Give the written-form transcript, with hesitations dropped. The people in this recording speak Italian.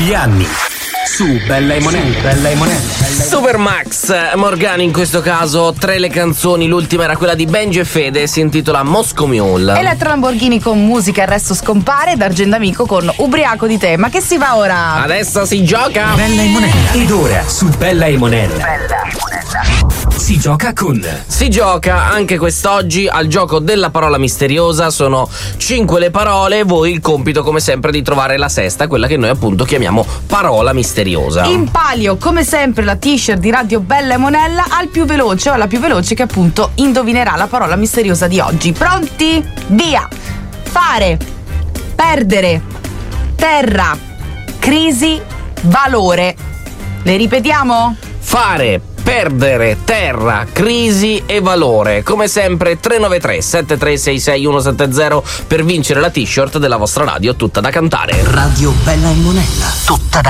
degli anni. Su Bella e Monella. Supermax, Morgani in questo caso, 3 le canzoni, l'ultima era quella di Benji e Fede, si intitola Moscow Mule. Elettra Lamborghini con Musica il resto scompare ed Argento Amico con Ubriaco di te. Ma che si fa ora? Adesso si gioca Bella e Monella. Ed ora su Bella e Monella si gioca con... Si gioca anche quest'oggi al gioco della parola misteriosa. Sono 5 le parole, voi il compito come sempre di trovare la sesta, quella che noi appunto chiamiamo parola misteriosa. In palio come sempre la t-shirt di Radio Bella e Monella al più veloce o alla più veloce che appunto indovinerà la parola misteriosa di oggi. Pronti? Via! Fare, perdere, terra, crisi, valore. Le ripetiamo? Fare, perdere, terra, crisi e valore. Come sempre 393 7366 170 per vincere la t-shirt della vostra radio tutta da cantare. Radio Bella e Monella, tutta da